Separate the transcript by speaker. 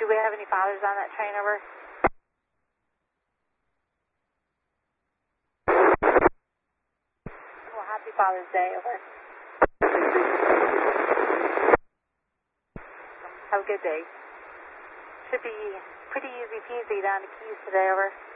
Speaker 1: Do we have any fathers on that train, over? Well, happy Father's Day, over. Have a good day. Should be pretty easy peasy down to Keys today, over.